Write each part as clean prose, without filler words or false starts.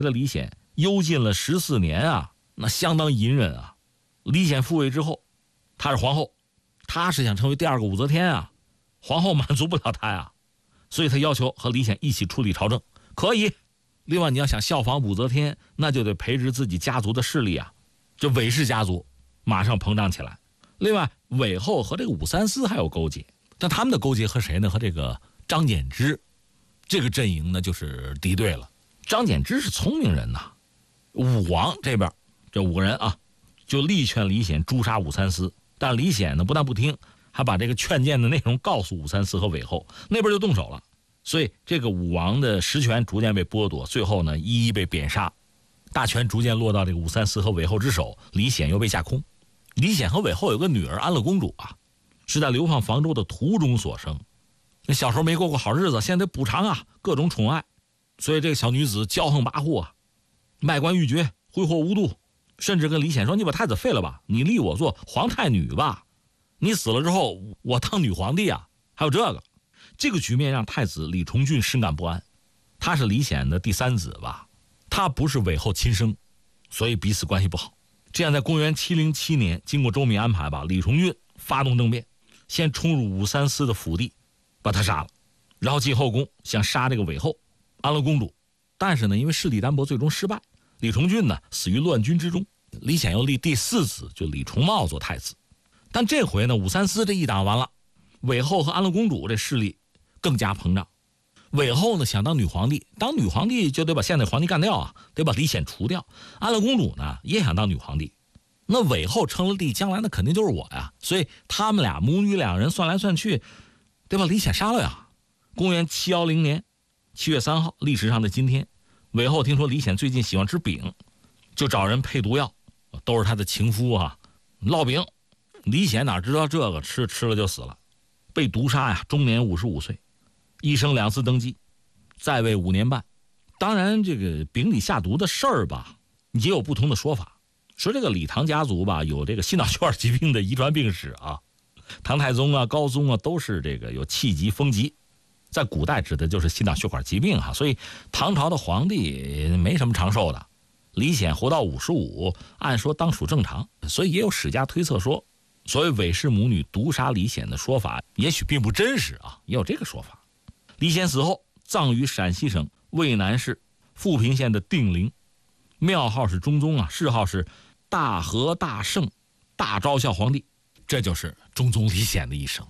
李显幽禁了14年啊，那相当隐忍啊。李显复位之后，她是皇后，她是想成为第2个武则天啊，皇后满足不了她呀，所以她要求和李显一起处理朝政，可以。另外你要想效仿武则天，那就得培植自己家族的势力啊，这韦氏家族马上膨胀起来。另外韦后和这个武三思还有勾结，但他们的勾结和谁呢？和这个张柬之这个阵营呢就是敌对了。张柬之是聪明人呐，武王这边这5个人啊，就力劝李显诛杀武三思，但李显呢不但不听，还把这个劝谏的内容告诉武三思和韦后，那边就动手了。所以这个武王的实权逐渐被剥夺，最后呢一一被贬杀，大权逐渐落到这个武三思和韦后之手，李显又被架空。李显和韦后有个女儿安乐公主啊，是在流放房州的途中所生，那小时候没过过好日子，现在得补偿啊，各种宠爱，所以这个小女子骄横跋扈啊，卖官鬻爵，挥霍无度，甚至跟李显说：“你把太子废了吧，你立我做皇太女吧，你死了之后我当女皇帝啊。”还有这个局面让太子李重俊深感不安。他是李显的第3子吧，他不是韦后亲生，所以彼此关系不好。这样在公元707年，经过周密安排吧，李重俊发动政变，先冲入武三思的府邸，把他杀了，然后进后宫想杀这个韦后安乐公主。但是呢，因为势力单薄，最终失败，李重俊呢死于乱军之中。李显又立第4子就李重茂做太子。但这回呢，武三思这一打完了，韦后和安乐公主这势力更加膨胀。韦后呢想当女皇帝，当女皇帝就得把现在皇帝干掉啊，得把李显除掉。安乐公主呢也想当女皇帝，那韦后称了帝，将来那肯定就是我呀，所以他们俩母女2人算来算去，得把李显杀了呀。公元710年7月3号，历史上的今天，韦后听说李显最近喜欢吃饼，就找人配毒药，都是他的情夫啊，烙饼。李显哪知道这个，吃了就死了，被毒杀呀，终年55岁，一生2次登基，在位5年半。当然这个饼里下毒的事儿吧，也有不同的说法，说这个李唐家族吧有这个心脑血管疾病的遗传病史啊，唐太宗啊、高宗啊都是这个有气急风疾，在古代指的就是心脑血管疾病哈，所以唐朝的皇帝没什么长寿的。李显活到55，按说当属正常，所以也有史家推测说，所谓韦氏母女毒杀李显的说法也许并不真实啊，也有这个说法。李显死后葬于陕西省渭南市富平县的定陵，庙号是中宗啊，谥号是大和大圣大昭孝皇帝。这就是中宗李显的一生。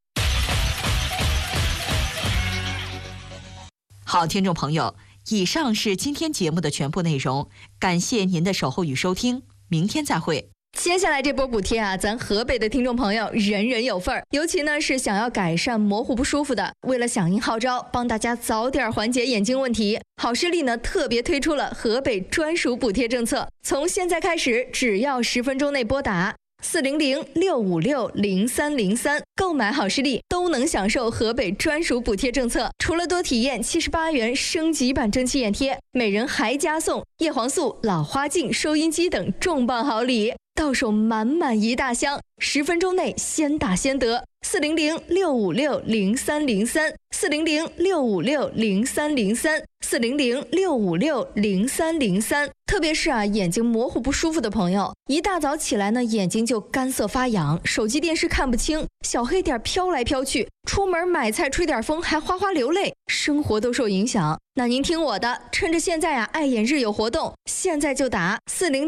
好，听众朋友，以上是今天节目的全部内容，感谢您的守候与收听，明天再会。 接下来这波补贴啊，咱河北的听众朋友人人有份儿，尤其呢是想要改善模糊不舒服的，为了响应号召，帮大家早点缓解眼睛问题，好视力呢特别推出了河北专属补贴政策，从现在开始，只要10分钟内拨打400-656-0303购买好视力，都能享受河北专属补贴政策。除了多体验78元升级版蒸汽眼贴，每人还加送叶黄素、老花镜、收音机等重磅好礼，到手满满一大箱，10分钟内先打先得。400-656-0303，400-656-0303，400-656-0303。特别是眼睛模糊不舒服的朋友，一大早起来呢，眼睛就干涩发痒，手机电视看不清，小黑点飘来飘去，出门买菜吹点风还哗哗流泪，生活都受影响。那您听我的，趁着现在爱眼日有活动，现在就打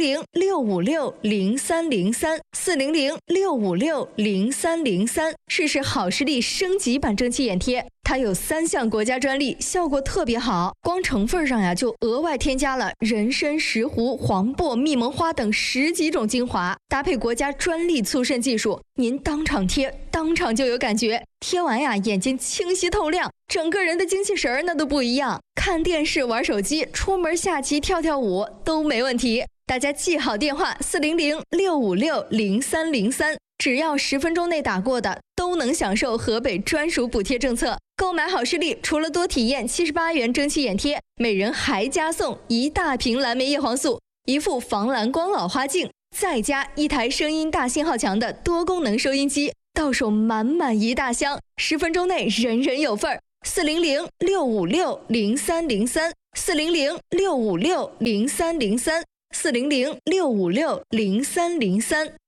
400-656-0303，400-656-0303，试试好视力升级版蒸汽眼贴。它有3项国家专利，效果特别好，光成分上就额外添加了人参、石斛、黄柏、蜜蒙花等10几种精华，搭配国家专利促渗技术，您当场贴，当场就有感觉，贴完眼睛清晰透亮，整个人的精气神那都不一样，看电视、玩手机、出门下棋、跳跳舞都没问题。大家记好电话400-656-0303，只要10分钟内打过的都能享受河北专属补贴政策。购买好视力，除了多体验78元蒸汽眼贴，每人还加送一大瓶蓝莓叶黄素、一副防蓝光老花镜，再加一台声音大信号强的多功能收音机，到手满满一大箱，10分钟内人人有份儿。 ，400-656-0303，400-656-0303，400-656-0303。